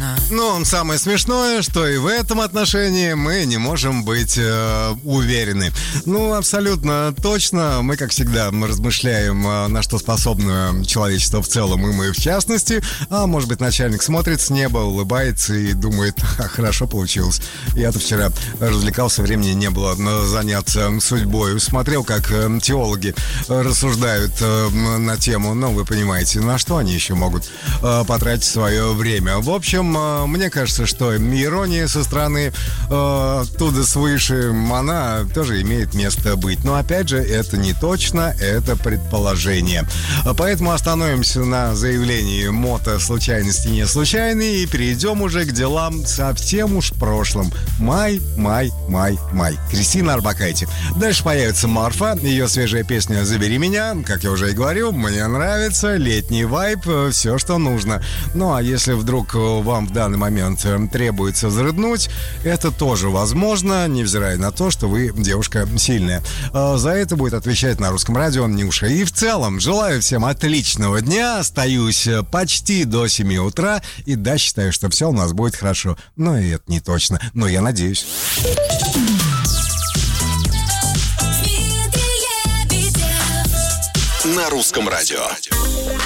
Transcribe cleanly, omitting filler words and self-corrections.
Ну, самое смешное, что и в этом отношении мы не можем быть уверены. Ну, абсолютно точно. Мы, как всегда, мы размышляем, на что способно человечество в целом, и мы в частности. А может быть, начальник смотрит с неба, улыбается и думает: хорошо получилось. Я-то вчера развлекался, времени не было заняться судьбой. Смотрел, как теологи рассуждают на тему, ну, вы понимаете, на что они еще могут потратить свое время. В общем, мне кажется, что ирония со стороны оттуда свыше, она тоже имеет место быть. Но опять же, это не точно, это предположение. Поэтому остановимся на заявлении мото «случайности не случайные» и перейдем уже к делам совсем уж прошлым. Май. Кристина Орбакайте. Дальше появится Марфа, ее свежая песня «Забери меня». Как я уже и говорил, мне нравится летний вайб, все, что нужно. Ну, а если вдруг вам в данный момент требуется взрыднуть, это тоже возможно, невзирая на то, что вы девушка сильная. За это будет отвечать на Русском радио Нюша. И в целом, желаю всем отличного дня. Остаюсь почти до 7 утра. И да, считаю, что все у нас будет хорошо. Но и это не точно. Но я надеюсь. На Русском радио.